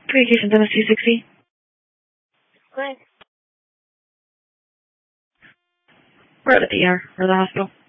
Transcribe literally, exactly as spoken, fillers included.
Communications M S two sixty. Good. We're out at the E R, or the hospital.